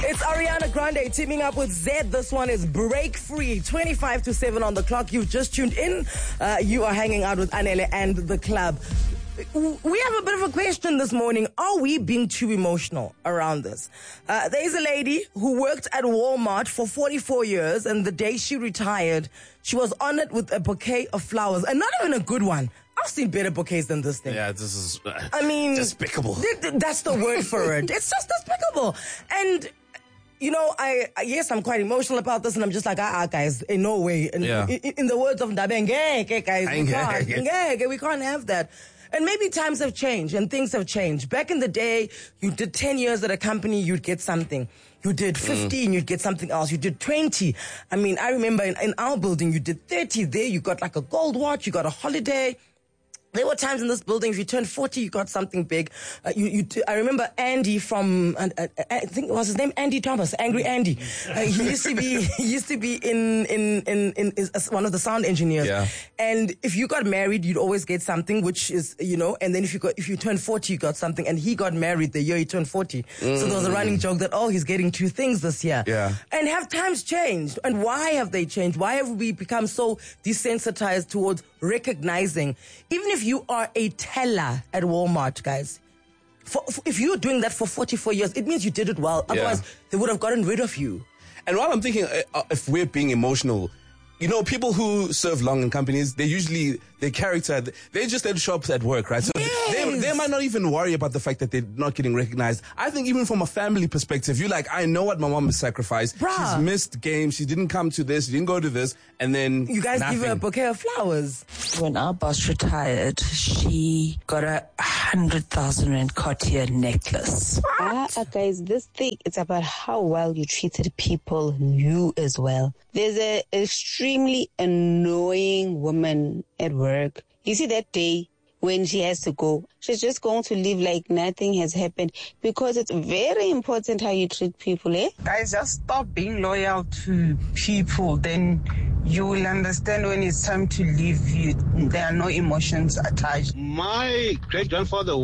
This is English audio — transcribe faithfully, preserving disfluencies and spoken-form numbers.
It's Ariana Grande teaming up with Zedd. This one is Break Free. twenty-five to seven on the clock. You've just tuned in. Uh, you are hanging out with Anele and the club. We have a bit of a question this morning. Are we being too emotional around this? Uh, there is a lady who worked at Walmart for forty-four years, and the day she retired, she was honored with a bouquet of flowers, and not even a good one. I've seen better bouquets than this thing. Yeah, this is uh, I mean, despicable. Th- th- that's the word for it. It's just despicable. And you know, I, I yes, I'm quite emotional about this, and I'm just like, ah, ah guys, in no way. In, yeah. in, in the words of Ndabeng, guys, we can't, ngeke, we can't have that. And maybe times have changed and things have changed. Back in the day, you did ten years at a company, you'd get something. You did fifteen, mm. you'd get something else. You did twenty. I mean, I remember in, in our building, you did thirty. There, you got like a gold watch, you got a holiday. There were times in this building, if you turned forty, you got something big. Uh, you, you t- I remember Andy from, uh, uh, I think it was his name, Andy Thomas, Angry Andy. Uh, he used to be, he used to be in, in, in, in, in uh, one of the sound engineers. Yeah. And if you got married, you'd always get something, which is, you know, and then if you got, if you turned forty, you got something. And he got married the year he turned forty. Mm. So there was a running joke that, oh, he's getting two things this year. Yeah. And have times changed? And why have they changed? Why have we become so desensitized towards recognizing, even if you are a teller at Walmart, guys, for, for, if you're doing that for forty-four years, it means you did it well. Otherwise, yeah. they would have gotten rid of you. And while I'm thinking, uh, if we're being emotional, you know, people who serve long in companies, they usually, their character, they just let show up at work, right? So yes. they, they might not even worry about the fact that they're not getting recognized. I think even from a family perspective, you're like, I know what my mom has sacrificed. Bruh. She's missed games. She didn't come to this. She didn't go to this. And then you guys nothing. give her a bouquet of flowers. When our boss retired, she got a hundred thousand rand Cartier necklace. Ah, uh, guys, this thing, it's about how well you treated people, you as well. There's a extremely annoying woman at work. You see that day when she has to go, she's just going to live like nothing has happened, because it's very important how you treat people, eh? Guys, just stop being loyal to people, then you will understand when it's time to leave. You, there are no emotions attached. My great-grandfather